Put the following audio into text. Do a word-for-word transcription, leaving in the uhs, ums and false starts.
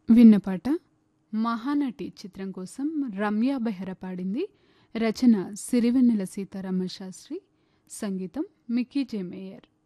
విన్న పాట 'మహానటి' చిత్రం కోసం రమ్య బెహ్రా పాడింది. రచన సిరివెన్నెల సీతారామ శాస్త్రి, సంగీతం మిక్కీ జే మేయర్.